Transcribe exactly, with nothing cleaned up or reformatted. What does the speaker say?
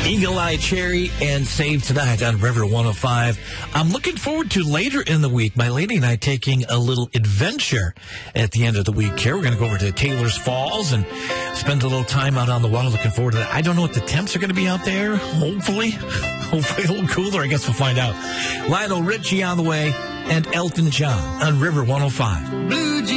Eagle Eye Cherry and Save Tonight on River one oh five. I'm looking forward to later in the week, my lady and I taking a little adventure at the end of the week here. We're going to go over to Taylor's Falls and spend a little time out on the water. Looking forward to that. I don't know what the temps are going to be out there. Hopefully. Hopefully a little cooler. I guess we'll find out. Lionel Richie on the way and Elton John on River one oh five. Blue